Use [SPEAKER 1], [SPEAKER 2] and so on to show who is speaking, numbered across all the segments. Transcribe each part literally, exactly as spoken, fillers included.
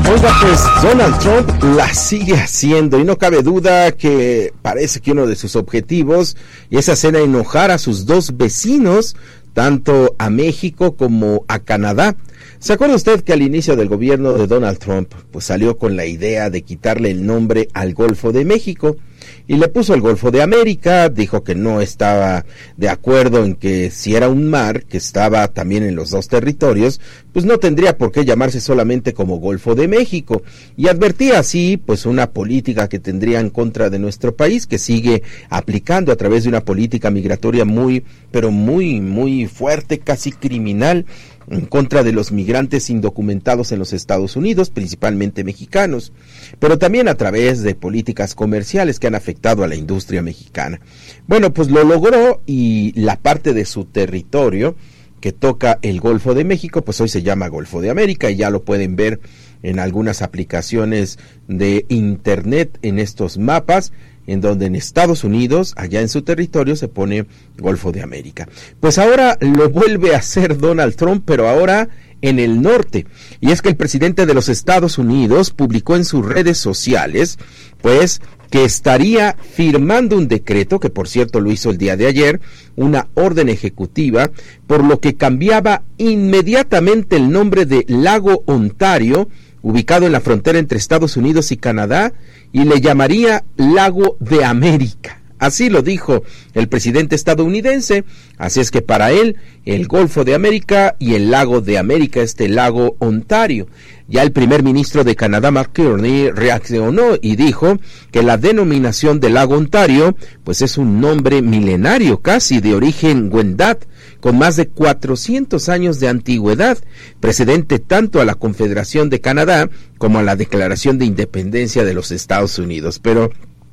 [SPEAKER 1] Oiga, pues Donald Trump la sigue haciendo y no cabe duda que parece que uno de sus objetivos es hacer enojar a sus dos vecinos, tanto a México como a Canadá. ¿Se acuerda usted que al inicio del gobierno de Donald Trump, pues salió con la idea de quitarle el nombre al Golfo de México y le puso el Golfo de América? Dijo que no estaba de acuerdo en que si era un mar que estaba también en los dos territorios, pues no tendría por qué llamarse solamente como Golfo de México, y advertía así pues una política que tendría en contra de nuestro país, que sigue aplicando a través de una política migratoria muy, pero muy, muy fuerte, casi criminal, en contra de los migrantes indocumentados en los Estados Unidos, principalmente mexicanos, pero también a través de políticas comerciales que han afectado a la industria mexicana. Bueno, pues lo logró, y la parte de su territorio que toca el Golfo de México, pues hoy se llama Golfo de América, y ya lo pueden ver en algunas aplicaciones de internet en estos mapas, en donde en Estados Unidos, allá en su territorio, se pone Golfo de América. Pues ahora lo vuelve a hacer Donald Trump, pero ahora en el norte. Y es que el presidente de los Estados Unidos publicó en sus redes sociales, pues, que estaría firmando un decreto, que por cierto lo hizo el día de ayer, una orden ejecutiva, por lo que cambiaba inmediatamente el nombre de Lago Ontario, ubicado en la frontera entre Estados Unidos y Canadá, y le llamaría Lago de América. Así lo dijo el presidente estadounidense. Así es que para él, el Golfo de América y el Lago de América, este Lago Ontario. Ya el primer ministro de Canadá, Mark Carney, reaccionó y dijo que la denominación del Lago Ontario, pues es un nombre milenario, casi de origen Wendat, con más de cuatrocientos años de antigüedad, precedente tanto a la Confederación de Canadá como a la Declaración de Independencia de los Estados Unidos. Pero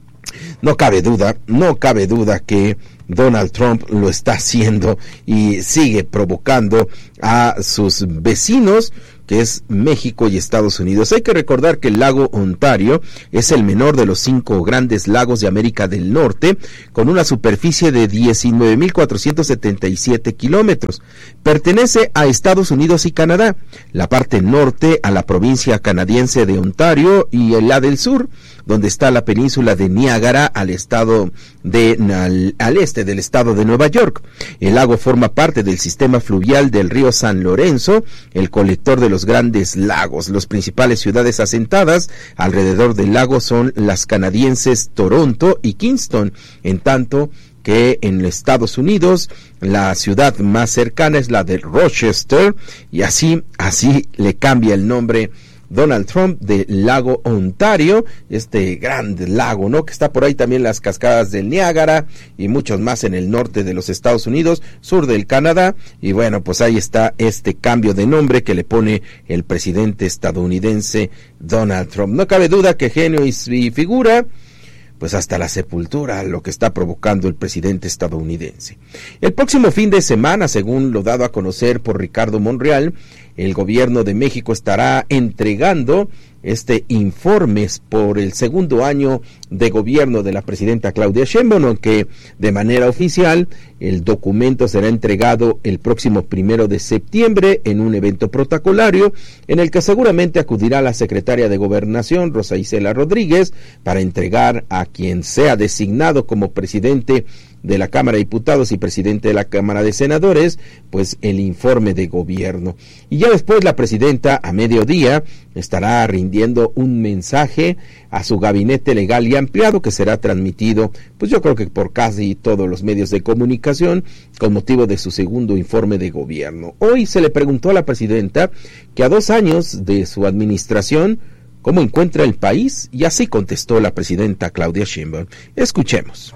[SPEAKER 1] no cabe duda, no cabe duda que Donald Trump lo está haciendo y sigue provocando a sus vecinos, que es México y Estados Unidos. Hay que recordar que el lago Ontario es el menor de los cinco grandes lagos de América del Norte, con una superficie de diecinueve mil cuatrocientos setenta y siete kilómetros. Pertenece a Estados Unidos y Canadá, la parte norte a la provincia canadiense de Ontario y la del sur, donde está la península de Niágara, al estado de al, al este del estado de Nueva York. El lago forma parte del sistema fluvial del río San Lorenzo, el colector de los grandes lagos. Las principales ciudades asentadas alrededor del lago son las canadienses Toronto y Kingston, en tanto que en Estados Unidos la ciudad más cercana es la de Rochester, y así, así le cambia el nombre Donald Trump del lago Ontario, este gran lago, ¿no? Que está por ahí también las cascadas del Niágara y muchos más en el norte de los Estados Unidos, sur del Canadá, y bueno, pues ahí está este cambio de nombre que le pone el presidente estadounidense Donald Trump. No cabe duda que genio y figura, pues hasta la sepultura, lo que está provocando el presidente estadounidense. El próximo fin de semana, según lo dado a conocer por Ricardo Monreal, el gobierno de México estará entregando este informes por el segundo año de gobierno de la presidenta Claudia Sheinbaum, aunque de manera oficial el documento será entregado el próximo primero de septiembre en un evento protocolario en el que seguramente acudirá la secretaria de Gobernación, Rosa Isela Rodríguez, para entregar a quien sea designado como presidente de la Cámara de Diputados y presidente de la Cámara de Senadores, pues el informe de gobierno. Y ya después la presidenta a mediodía estará rindiendo un mensaje a su gabinete legal y ampliado, que será transmitido, pues yo creo que por casi todos los medios de comunicación, con motivo de su segundo informe de gobierno. Hoy se le preguntó a la presidenta que a dos años de su administración, ¿cómo encuentra el país? Y así contestó la presidenta Claudia Sheinbaum. Escuchemos.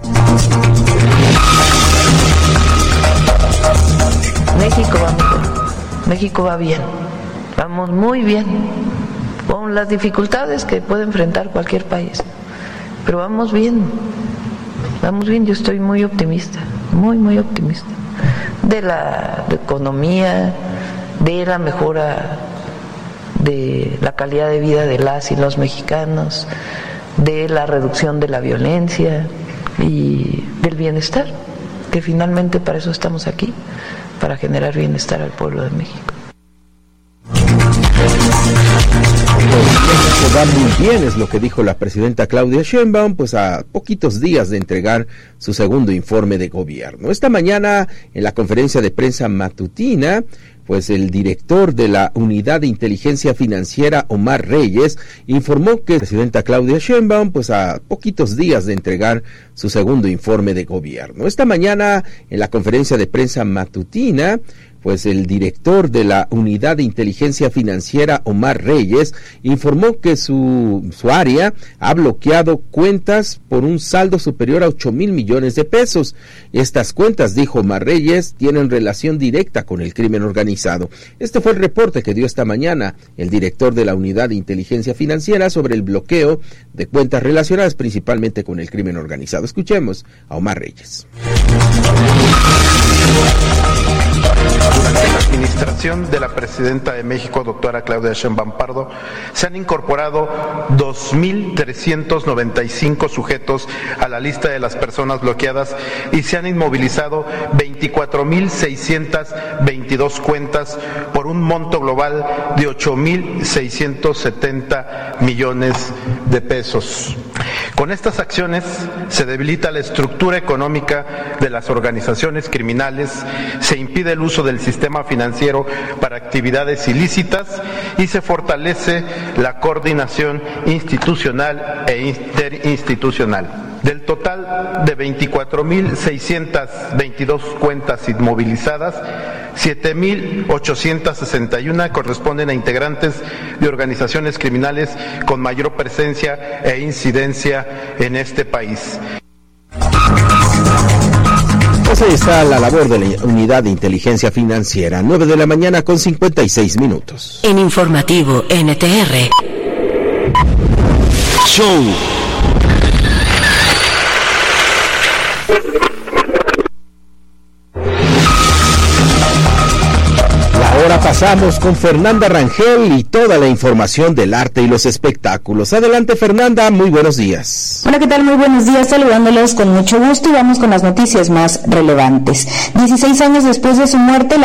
[SPEAKER 2] México va mejor, México va bien, vamos muy bien, con las dificultades que puede enfrentar cualquier país, pero vamos bien, vamos bien, yo estoy muy optimista, muy, muy optimista, de la de economía, de la mejora de la calidad de vida de las y los mexicanos, de la reducción de la violencia y del bienestar, que finalmente para eso estamos aquí, para generar bienestar al pueblo de México.
[SPEAKER 1] va muy bien, es lo que dijo la presidenta Claudia Sheinbaum, pues a poquitos días de entregar su segundo informe de gobierno. Esta mañana, en la conferencia de prensa matutina, pues el director de la Unidad de Inteligencia Financiera, Omar Reyes, informó que la presidenta Claudia Sheinbaum, pues a poquitos días de entregar su segundo informe de gobierno. Esta mañana, en la conferencia de prensa matutina, pues el director de la Unidad de Inteligencia Financiera, Omar Reyes, informó que su, su área ha bloqueado cuentas por un saldo superior a ocho mil millones de pesos. Estas cuentas, dijo Omar Reyes, tienen relación directa con el crimen organizado. Este fue el reporte que dio esta mañana el director de la Unidad de Inteligencia Financiera sobre el bloqueo de cuentas relacionadas principalmente con el crimen organizado. Escuchemos a Omar Reyes.
[SPEAKER 3] Durante la administración de la presidenta de México, doctora Claudia Sheinbaum Pardo, se han incorporado dos mil trescientos noventa y cinco sujetos a la lista de las personas bloqueadas y se han inmovilizado veinticuatro mil seiscientos veintidós cuentas por un monto global de ocho mil seiscientos setenta millones de pesos. Con estas acciones se debilita la estructura económica de las organizaciones criminales, se impide el uso del sistema financiero para actividades ilícitas y se fortalece la coordinación institucional e interinstitucional. Del total de veinticuatro mil seiscientos veintidós cuentas inmovilizadas, siete mil ochocientos sesenta y uno corresponden a integrantes de organizaciones criminales con mayor presencia e incidencia en este país.
[SPEAKER 1] Pues ahí está la labor de la Unidad de Inteligencia Financiera, nueve de la mañana con cincuenta y seis minutos.
[SPEAKER 4] En Informativo N T R.
[SPEAKER 1] Show. Ahora pasamos con Fernanda Rangel y toda la información del arte y los espectáculos. Adelante, Fernanda, muy buenos días.
[SPEAKER 5] Hola, ¿qué tal? Muy buenos días, saludándolos con mucho gusto y vamos con las noticias más relevantes. dieciséis años después de su muerte, la